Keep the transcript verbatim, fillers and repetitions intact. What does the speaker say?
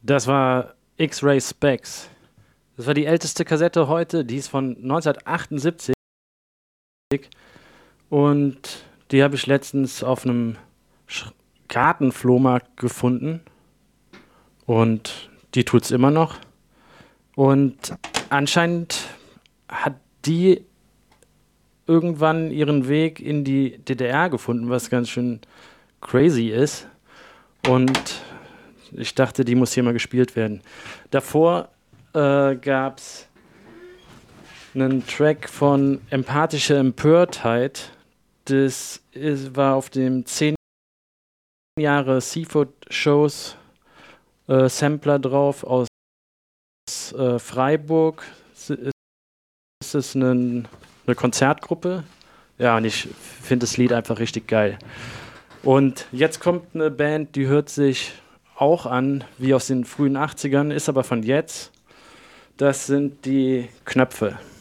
Das war X-Ray Spex. Das war die älteste Kassette heute, die ist von neunzehnhundertachtundsiebzig und die habe ich letztens auf einem Sch- Gartenflohmarkt gefunden und die tut's immer noch. Und anscheinend hat die irgendwann ihren Weg in die D D R gefunden, was ganz schön crazy ist. Und ich dachte, die muss hier mal gespielt werden. Davor äh, gab es einen Track von Empathische Empörtheit. Das ist, war auf dem zehn Jahre Seafood Shows äh, Sampler drauf aus äh, Freiburg. Es ist eine, eine Konzertgruppe. Ja, und ich finde das Lied einfach richtig geil. Und jetzt kommt eine Band, die hört sich auch an wie aus den frühen achtzigern, ist aber von jetzt. Das sind die Knöpfe.